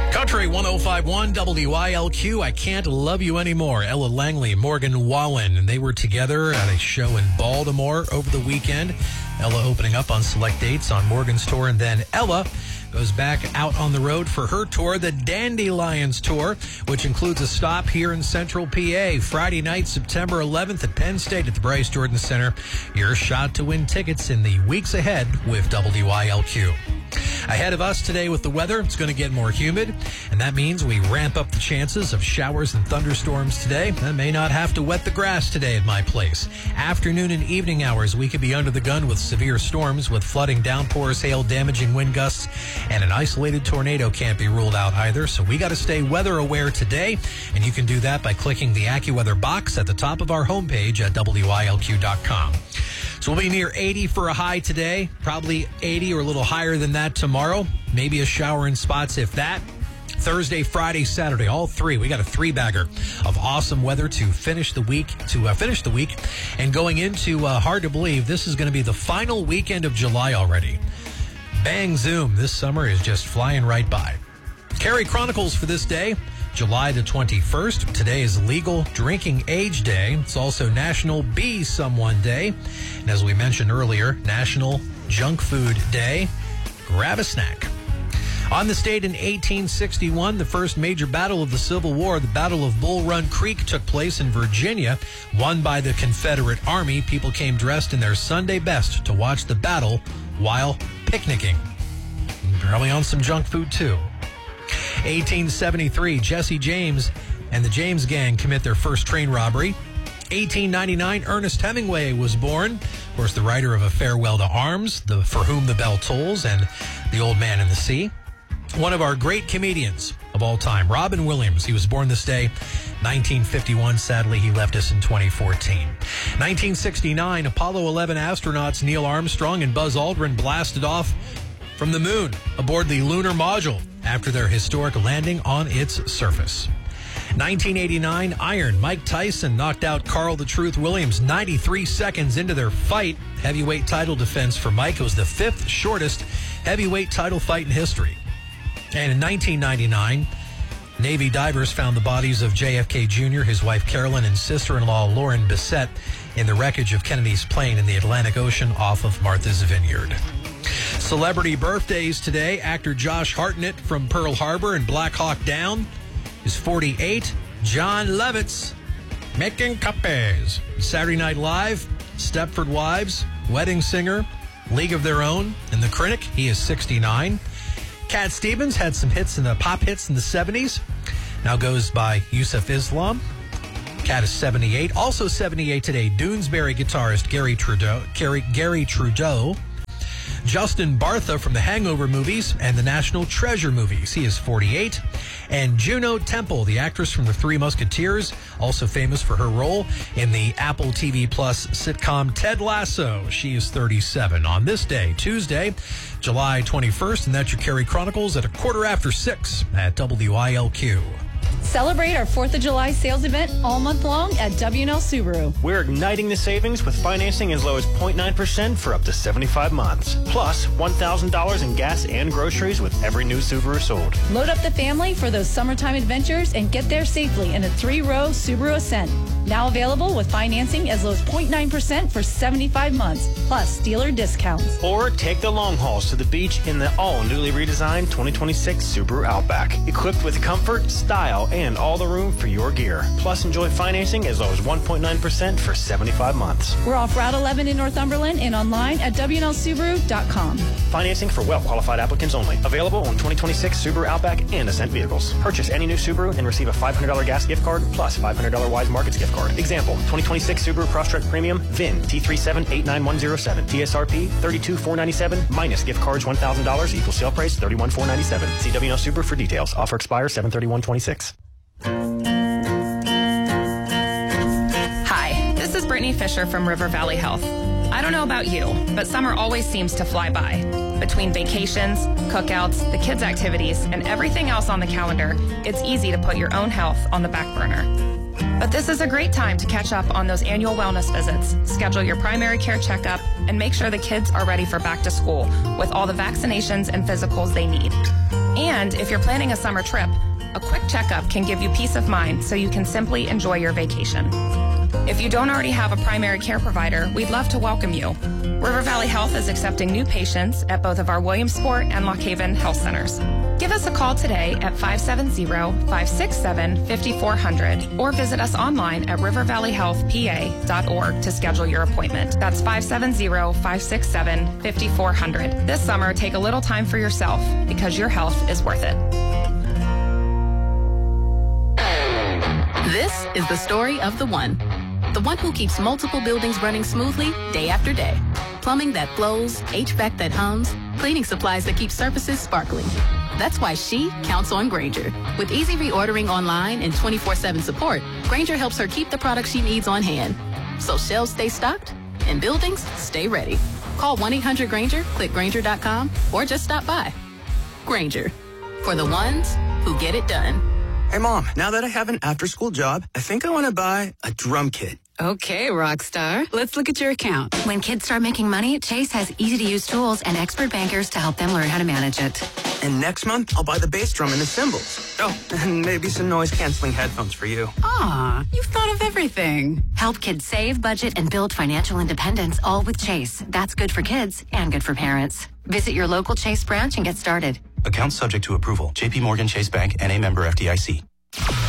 Country 105.1 WILQ, I Can't Love You Anymore. Ella Langley, Morgan Wallen, and they were together at a show in Baltimore over the weekend. Ella opening up on select dates on Morgan's tour, and then Ella goes back out on the road for her tour, the Dandelions Tour, which includes a stop here in Central PA. Friday night, September 11th at Penn State at the Bryce Jordan Center. Your shot to win tickets in the weeks ahead with WILQ. Ahead of us today with the weather, it's going to get more humid, and that means we ramp up the chances of showers and thunderstorms today. That may not have to wet the grass today at my place. Afternoon and evening hours, we could be under the gun with severe storms with flooding, downpours, hail, damaging wind gusts, and an isolated tornado can't be ruled out either. So we got to stay weather aware today, and you can do that by clicking the AccuWeather box at the top of our homepage at WILQ.com. So we'll be near 80 for a high today, probably 80 or a little higher than that tomorrow. Maybe a shower in spots, if that. Thursday, Friday, Saturday, all three. We got a three-bagger of awesome weather to finish the week. And going into, hard to believe, this is going to be the final weekend of July already. Bang, zoom. This summer is just flying right by. Carrie Chronicles for this day. July the 21st. Today is Legal Drinking Age Day. It's also National Be Someone Day. And as we mentioned earlier, National Junk Food Day. Grab a snack. On this date in 1861, the first major battle of the Civil War, the Battle of Bull Run Creek, took place in Virginia, won by the Confederate Army. People came dressed in their Sunday best to watch the battle while picnicking. Probably on some junk food, too. 1873, Jesse James and the James Gang commit their first train robbery. 1899, Ernest Hemingway was born. Of course, the writer of A Farewell to Arms, For Whom the Bell Tolls, and The Old Man in the Sea. One of our great comedians of all time, Robin Williams. He was born this day, 1951. Sadly, he left us in 2014. 1969, Apollo 11 astronauts Neil Armstrong and Buzz Aldrin blasted off from the moon aboard the lunar module after their historic landing on its surface. 1989, Iron Mike Tyson knocked out Carl the Truth Williams 93 seconds into their fight. Heavyweight title defense for Mike. It was the fifth shortest heavyweight title fight in history. And in 1999, Navy divers found the bodies of JFK Jr., his wife Carolyn, and sister-in-law Lauren Bissett in the wreckage of Kennedy's plane in the Atlantic Ocean off of Martha's Vineyard. Celebrity birthdays today. Actor Josh Hartnett from Pearl Harbor and Black Hawk Down is 48. John Lovitz, making copies. Saturday Night Live, Stepford Wives, Wedding Singer, League of Their Own, and The Critic. He is 69. Cat Stevens had some pop hits in the 70s. Now goes by Yusuf Islam. Cat is 78. Also 78 today, Doonesbury guitarist Gary Trudeau. Justin Bartha from the Hangover movies and the National Treasure movies. He is 48. And Juno Temple, the actress from The Three Musketeers, also famous for her role in the Apple TV Plus sitcom Ted Lasso. She is 37. On this day, Tuesday, July 21st, and that's your Carrie Chronicles at 6:15 at WILQ. Celebrate our 4th of July sales event all month long at W&L Subaru. We're igniting the savings with financing as low as 0.9% for up to 75 months. Plus, $1,000 in gas and groceries with every new Subaru sold. Load up the family for those summertime adventures and get there safely in a 3-row Subaru Ascent. Now available with financing as low as 0.9% for 75 months, plus dealer discounts. Or take the long hauls to the beach in the all-newly redesigned 2026 Subaru Outback. Equipped with comfort, style, and all the room for your gear. Plus, enjoy financing as low as 1.9% for 75 months. We're off Route 11 in Northumberland and online at WNLSubaru.com. Financing for well-qualified applicants only. Available on 2026 Subaru Outback and Ascent vehicles. Purchase any new Subaru and receive a $500 gas gift card plus $500 Wise Markets gift card. Example, 2026 Subaru Crosstrek Premium, VIN T3789107. TSRP $32,497 minus gift cards $1,000 equals sale price $31,497. See WNL Subaru for details. Offer expires 7/31/26. Hi, this is Brittany Fisher from River Valley Health. I don't know about you, but summer always seems to fly by. Between vacations, cookouts, the kids' activities, and everything else on the calendar, it's easy to put your own health on the back burner. But this is a great time to catch up on those annual wellness visits, schedule your primary care checkup, and make sure the kids are ready for back to school with all the vaccinations and physicals they need. And And if you're planning a summer trip, a quick checkup can give you peace of mind so you can simply enjoy your vacation. If you don't already have a primary care provider, we'd love to welcome you. River Valley Health is accepting new patients at both of our Williamsport and Lock Haven health centers. Give us a call today at 570-567-5400 or visit us online at rivervalleyhealthpa.org to schedule your appointment. That's 570-567-5400. This summer, take a little time for yourself because your health is worth it. This is the story of the one who keeps multiple buildings running smoothly day after day. Plumbing that flows, HVAC that hums, cleaning supplies that keep surfaces sparkling. That's why she counts on Grainger. With easy reordering online and 24/7 support, Grainger helps her keep the products she needs on hand. So shelves stay stocked and buildings stay ready. Call 1-800-GRAINGER, click Grainger.com, or just stop by. Grainger, for the ones who get it done. Hey, Mom, now that I have an after-school job, I think I want to buy a drum kit. Okay, Rockstar. Let's look at your account. When kids start making money, Chase has easy-to-use tools and expert bankers to help them learn how to manage it. And next month, I'll buy the bass drum and the cymbals. Oh, and maybe some noise-canceling headphones for you. Aw, you've thought of everything. Help kids save, budget, and build financial independence, all with Chase. That's good for kids and good for parents. Visit your local Chase branch and get started. Account subject to approval. J.P. Morgan Chase Bank, N.A. member FDIC.